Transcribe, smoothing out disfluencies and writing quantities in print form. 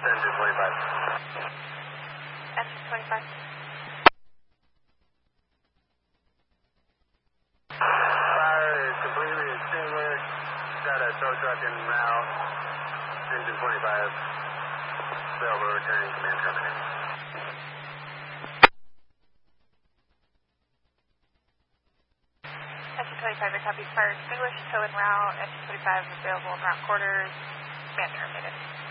Engine 25. Engine 25. Fire is completely extinguished. Got a tow truck en route. Engine 25. Available, returning, command terminated. Engine 25, I copy. Fire extinguished, tow en route. Engine 25 available in route quarters. Command terminated.